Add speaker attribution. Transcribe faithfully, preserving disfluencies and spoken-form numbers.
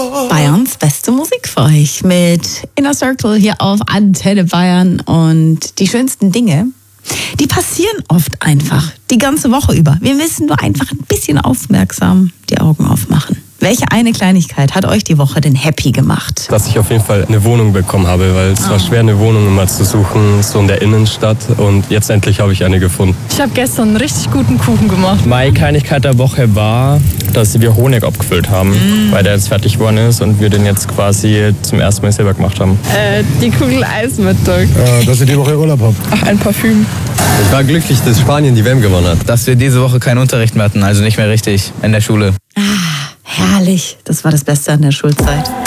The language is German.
Speaker 1: Bayerns beste Musik für euch mit Inner Circle hier auf Antenne Bayern. Und die schönsten Dinge, die passieren oft einfach die ganze Woche über. Wir müssen nur einfach ein bisschen aufmerksam die Augen aufmachen. Welche eine Kleinigkeit hat euch die Woche denn happy gemacht?
Speaker 2: Dass ich auf jeden Fall eine Wohnung bekommen habe, weil es
Speaker 1: Ah.
Speaker 2: war schwer, eine Wohnung immer zu suchen, so in der Innenstadt. Und jetzt endlich habe ich eine gefunden.
Speaker 3: Ich habe gestern einen richtig guten Kuchen gemacht.
Speaker 4: Meine Kleinigkeit der Woche war, dass wir Honig abgefüllt haben, mm. weil der jetzt fertig geworden ist und wir den jetzt quasi zum ersten Mal selber gemacht haben.
Speaker 3: Äh, die Kugel Eismittag.
Speaker 5: Äh, dass ich die Woche Urlaub habe.
Speaker 3: Ach, ein Parfüm.
Speaker 2: Ich war glücklich, dass Spanien die W M gewonnen hat.
Speaker 6: Dass wir diese Woche keinen Unterricht mehr hatten, also nicht mehr richtig in der Schule.
Speaker 1: Ah, herrlich. Das war das Beste an der Schulzeit.